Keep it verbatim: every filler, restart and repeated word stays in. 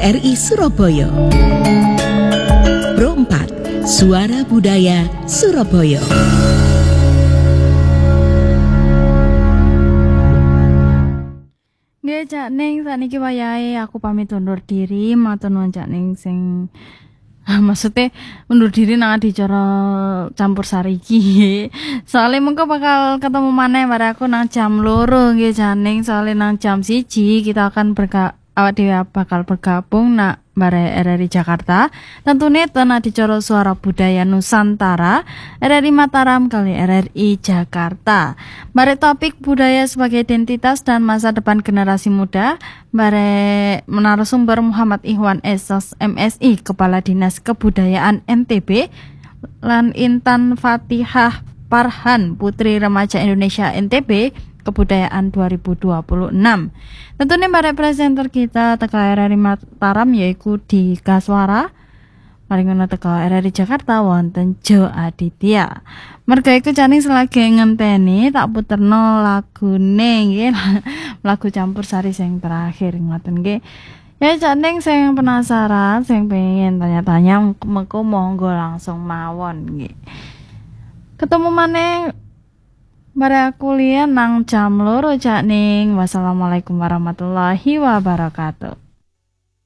R I Surabaya. Pro empat, Suara Budaya Surabaya. Nggih Cak Ning, sakniki wayahe aku pamit undur diri, matur nuwun Cak Ning sing maksudnya undur diri nang adicara campur sari iki. Soale mengko bakal ketemu maneh bare aku nang jam loro nggih Cak Ning, soale nang jam siji kita akan berka awak dhewe bakal bergabung nak bare R R I Jakarta. Tentunya ten adicara Suara Budaya Nusantara R R I Mataram kali R R I Jakarta. Bare topik budaya sebagai identitas dan masa depan generasi muda, bare narasumber Muhammad Ikhwan S M Si, Kepala Dinas Kebudayaan N T B, lan Intan Fatihah Farhan, Putri Remaja Indonesia N T B Kebudayaan dua ribu dua puluh enam. Tentunya bare presenter kita teka R R I Mataram yaiku di Kaswara. Mari ngono teka R R I Jakarta wonten Jo Aditya. Merga iku Cak selagi ngenteni tak puterno lagune nggih. Lagu campur sari sing terakhir ngoten nggih. Ya Cak Ning sing penasaran, sing pengen tanya-tanya mengko monggo langsung mawon nggih. Ketemu maneh bare kuliah nang jam loro Cak Ning. Wassalamualaikum warahmatullahi wabarakatuh.